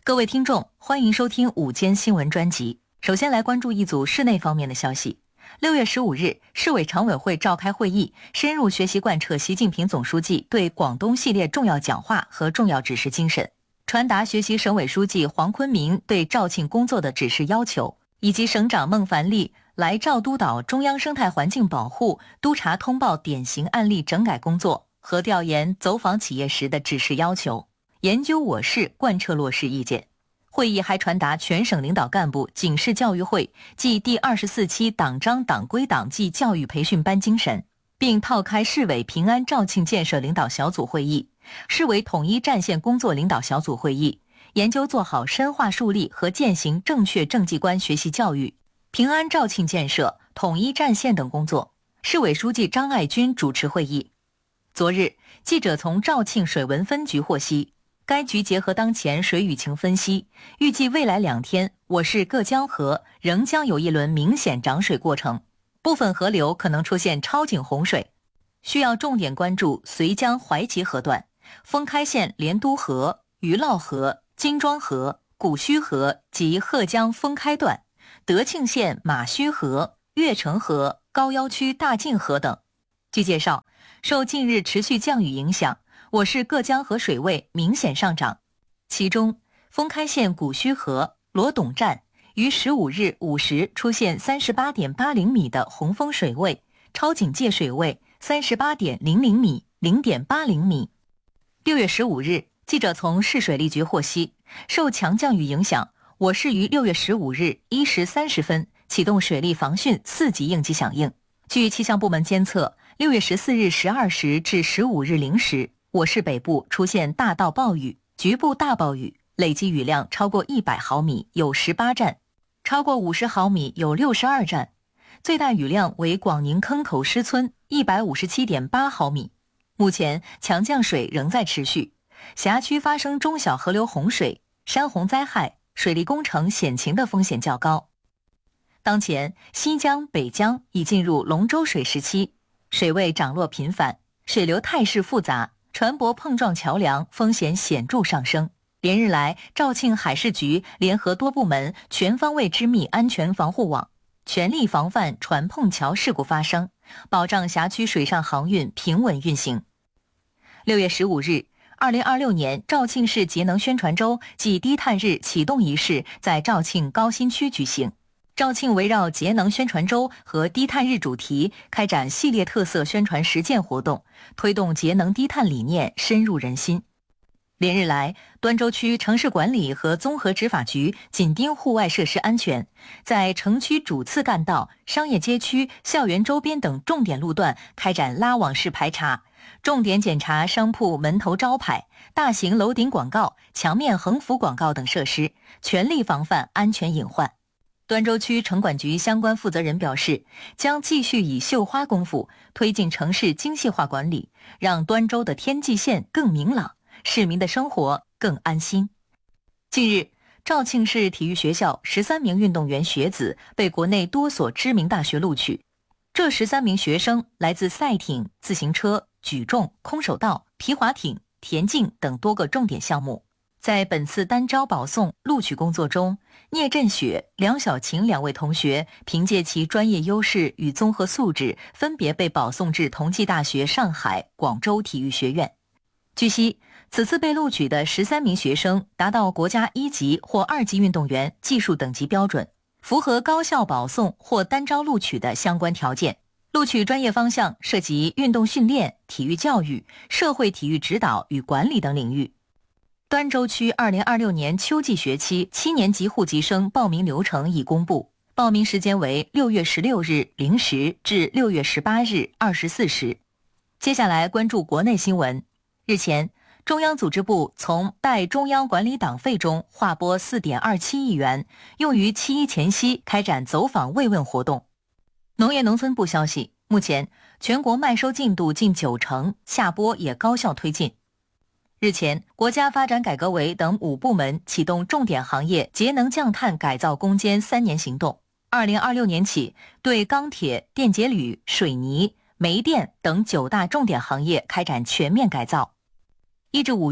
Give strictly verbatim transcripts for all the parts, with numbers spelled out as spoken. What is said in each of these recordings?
各位听众，欢迎收听午间新闻专辑。首先来关注一组市内方面的消息。六月十五日，市委常委会召开会议，深入学习贯彻习近平总书记对广东系列重要讲话和重要指示精神，传达学习省委书记黄坤明对肇庆工作的指示要求，以及省长孟凡利来肇督导中央生态环境保护督查通报典型案例整改工作和调研走访企业时的指示要求，研究我市贯彻落实意见。会议还传达全省领导干部警示教育会暨第二十四期党章党规党纪教育培训班精神，并套开市委平安肇庆建设领导小组会议、市委统一战线工作领导小组会议，研究做好深化树立和践行正确政绩观学习教育、平安肇庆建设、统一战线等工作。市委书记张爱军主持会议。昨日，记者从肇庆水文分局获悉，该局结合当前水雨情分析，预计未来两天我市各江河仍将有一轮明显涨水过程，部分河流可能出现超警洪水，需要重点关注绥江淮吉河段、封开县莲都河、余涝河、金庄河、古虚河及鹤江封开段、德庆县马须河、越城河、高腰区大泾河等。据介绍，受近日持续降雨影响，我市各江河水位明显上涨，其中封开县古虚河罗董站于十五日五时出现 三十八点八零米的洪峰水位，超警戒水位 三十八点零零米 零点八零米。六月十五日，记者从市水利局获悉，受强降雨影响，我市于六月十五日一时三十分启动水利防汛四级应急响应。据气象部门监测，六月十四日十二时至十五日零时，我市北部出现大到暴雨、局部大暴雨，累计雨量超过一百毫米有十八站，超过五十毫米有六十二站，最大雨量为广宁坑口施村 一百五十七点八毫米。目前强降水仍在持续，辖区发生中小河流洪水、山洪灾害、水利工程险情的风险较高。当前西江、北江已进入龙舟水时期，水位涨落频繁，水流态势复杂，船舶碰撞桥梁风险显著上升。连日来，肇庆海事局联合多部门全方位织密安全防护网，全力防范船碰桥事故发生，保障辖区水上航运平稳运行。六月十五日，二零二六年肇庆市节能宣传周暨低碳日启动仪式在肇庆高新区举行。肇庆围绕节能宣传周和低碳日主题开展系列特色宣传实践活动，推动节能低碳理念深入人心。连日来，端州区城市管理和综合执法局紧盯户外设施安全，在城区主次干道、商业街区、校园周边等重点路段开展拉网式排查，重点检查商铺门头招牌、大型楼顶广告、墙面横幅广告等设施，全力防范安全隐患。端州区城管局相关负责人表示，将继续以绣花功夫推进城市精细化管理，让端州的天际线更明朗，市民的生活更安心。近日，肇庆市体育学校十三名运动员学子被国内多所知名大学录取，这十三名学生来自赛艇、自行车、举重、空手道、皮划艇、田径等多个重点项目。在本次单招保送录取工作中，聂振雪、梁小晴两位同学凭借其专业优势与综合素质，分别被保送至同济大学上海、广州体育学院。据悉，此次被录取的十三名学生达到国家一级或二级运动员技术等级标准，符合高校保送或单招录取的相关条件。录取专业方向涉及运动训练、体育教育、社会体育指导与管理等领域。端州区二零二六年秋季学期七年级户籍生报名流程已公布，报名时间为六月十六日零时至六月十八日二十四时。接下来关注国内新闻。日前，中央组织部从代中央管理党费中划拨 四点二七亿元，用于七一前夕开展走访慰问活动。农业农村部消息，目前全国麦收进度近九成，下播也高效推进。日前，国家发展改革委等五部门启动重点行业节能降碳改造攻坚三年行动。二零二六年起，对钢铁、电解铝、水泥、煤电等九大重点行业开展全面改造。一至五月，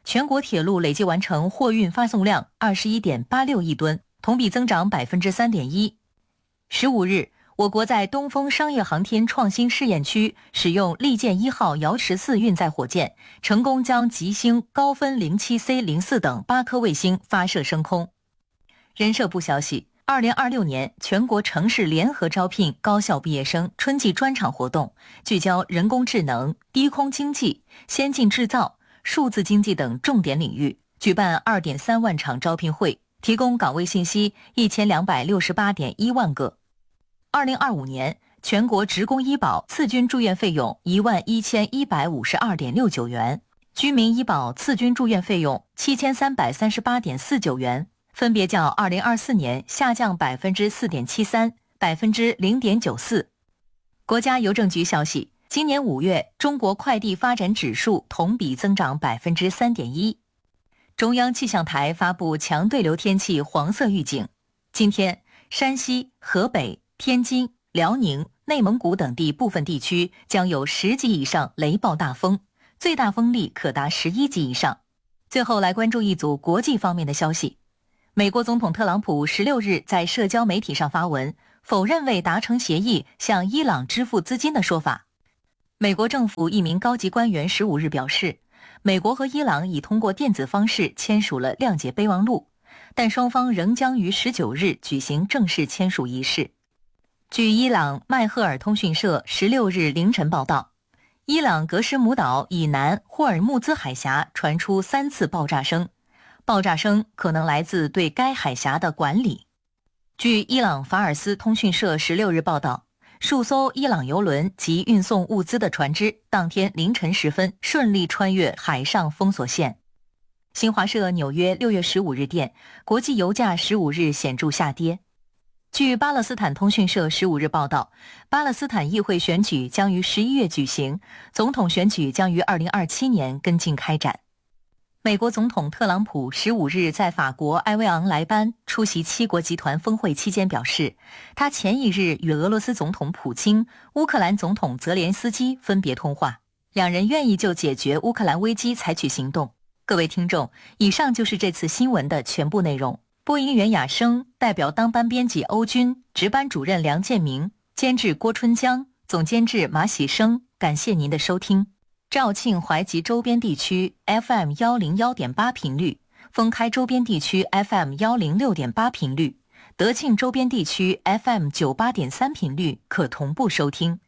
全国铁路累计完成货运发送量 二十一点八六亿吨，同比增长 百分之三点一。十五日，我国在东风商业航天创新试验区使用利剑一号遥十四运载火箭，成功将极星、高分 零七 C 零四 等八颗卫星发射升空。人社部消息，二零二六年全国城市联合招聘高校毕业生春季专场活动，聚焦人工智能、低空经济、先进制造、数字经济等重点领域，举办 二点三万场招聘会，提供岗位信息 一千两百六十八点一万个。二零二五年，全国职工医保次均住院费用一万一千一百五十二点六九元，居民医保次均住院费用七千三百三十八点四九元，分别较二零二四年下降 百分之四点七三、百分之零点九四。国家邮政局消息，今年五月，中国快递发展指数同比增长 百分之三点一。中央气象台发布强对流天气黄色预警，今天山西、河北、天津、辽宁、内蒙古等地部分地区将有十级以上雷暴大风，最大风力可达十一级以上。最后来关注一组国际方面的消息。美国总统特朗普十六日在社交媒体上发文，否认未达成协议向伊朗支付资金的说法。美国政府一名高级官员十五日表示，美国和伊朗已通过电子方式签署了谅解备忘录，但双方仍将于十九日举行正式签署仪式。据伊朗麦赫尔通讯社十六日凌晨报道，伊朗格什姆岛以南霍尔木兹海峡传出三次爆炸声，爆炸声可能来自对该海峡的管理。据伊朗法尔斯通讯社十六日报道，数艘伊朗油轮及运送物资的船只当天凌晨时分顺利穿越海上封锁线。新华社纽约六月十五日电，国际油价十五日显著下跌。据巴勒斯坦通讯社十五日报道，巴勒斯坦议会选举将于十一月举行，总统选举将于二零二七年跟进开展。美国总统特朗普十五日在法国埃维昂莱班出席七国集团峰会期间表示，他前一日与俄罗斯总统普京、乌克兰总统泽连斯基分别通话，两人愿意就解决乌克兰危机采取行动。各位听众，以上就是这次新闻的全部内容。播音员雅生，代表当班编辑欧军，值班主任梁建明，监制郭春江，总监制马喜生，感谢您的收听。肇庆怀集周边地区 F M 一零一点八 频率，封开周边地区 F M 一零六点八 频率，德庆周边地区 F M 九十八点三 频率可同步收听。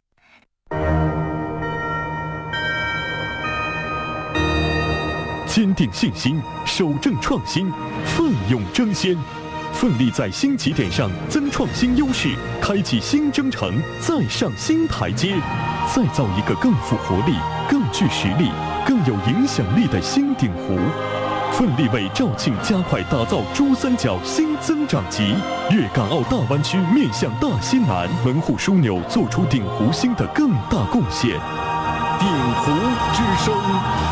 坚定信心，守正创新，奋勇争先，奋力在新起点上增创新优势，开启新征程，再上新台阶，再造一个更富活力、更具实力、更有影响力的新鼎湖。奋力为肇庆加快打造珠三角新增长极，粤港澳大湾区面向大西南，门户枢纽做出鼎湖新的更大贡献。鼎湖之声。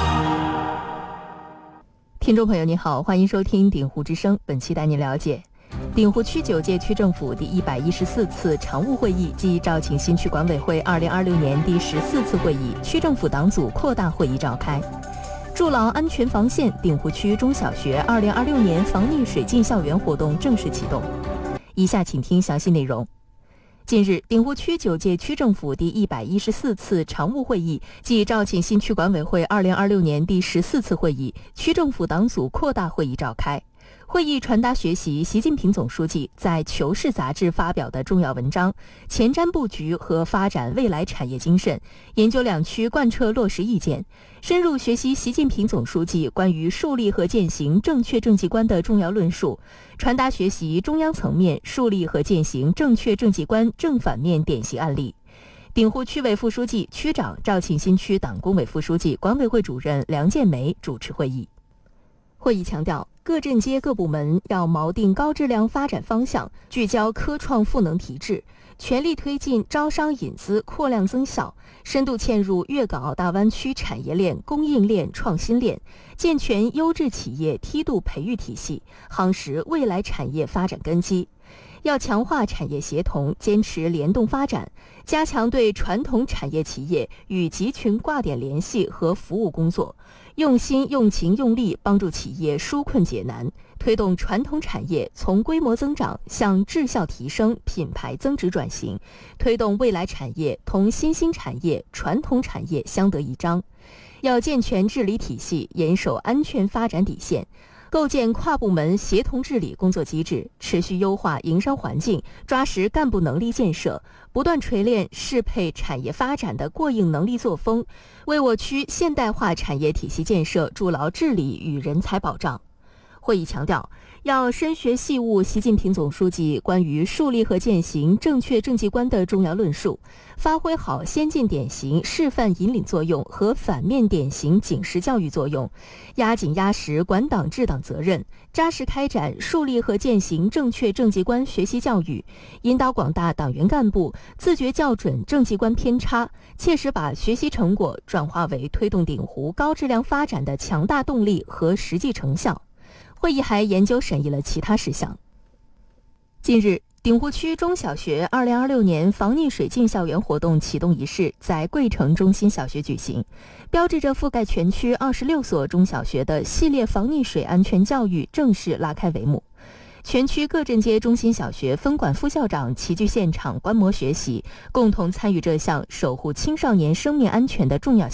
听众朋友您好，欢迎收听鼎湖之声，本期带您了解鼎湖区九届区政府第一百一十四次常务会议暨肇庆新区管委会二零二六年第十四次会议区政府党组扩大会议召开。筑牢安全防线，鼎湖区中小学二零二六年防溺水进校园活动正式启动。以下请听详细内容。近日，鼎湖区九届区政府第一百一十四次常务会议暨肇庆新区管委会二零二六年第十四次会议区政府党组扩大会议召开。会议传达学习习近平总书记在《求是》杂志发表的重要文章，前瞻布局和发展未来产业精神，研究两区贯彻落实意见，深入学习习近平总书记关于树立和践行正确政绩观的重要论述，传达学习中央层面树立和践行正确政绩观正反面典型案例。鼎湖区委副书记、区长、肇庆新区党工委副书记、管委会主任梁建梅主持会议。会议强调，各镇街各部门要锚定高质量发展方向，聚焦科创赋能提质，全力推进招商引资扩量增效，深度嵌入粤港澳大湾区产业链、供应链、创新链，健全优质企业梯度培育体系，夯实未来产业发展根基。要强化产业协同，坚持联动发展，加强对传统产业企业与集群挂点联系和服务工作， 用心、用情、用力帮助企业纾困解难，推动传统产业从规模增长向质效提升、品牌增值转型，推动未来产业同新兴产业、传统产业相得益彰。要健全治理体系，严守安全发展底线，构建跨部门协同治理工作机制，持续优化营商环境，抓实干部能力建设，不断锤炼适配产业发展的过硬能力作风，为我区现代化产业体系建设筑牢治理与人才保障。会议强调，要深学细悟习近平总书记关于树立和践行正确政绩观的重要论述，发挥好先进典型示范引领作用和反面典型警示教育作用，压紧压实管党治党责任，扎实开展树立和践行正确政绩观学习教育，引导广大党员干部自觉校准政绩观偏差，切实把学习成果转化为推动鼎湖高质量发展的强大动力和实际成效。会议还研究审议了其他事项。近日，鼎湖区中小学二零二六年防溺水进校园活动启动仪式在桂城中心小学举行，标志着覆盖全区二十六所中小学的系列防溺水安全教育正式拉开帷幕。全区各镇街中心小学分管副校长齐聚现场观摩学习，共同参与这项守护青少年生命安全的重要